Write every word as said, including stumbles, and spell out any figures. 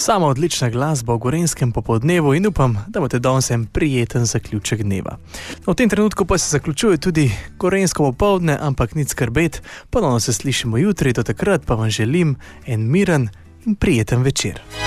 Sama odlična glasba v Gorenjskem popoldnevu in upam, da boste danes en prijeten zaključek dneva. No, v tem trenutku pa se zaključuje tudi Gorenjsko popoldne, ampak nič skrbet, ponovno se slišimo jutri, do takrat pa vam želim en miren in prijeten večer.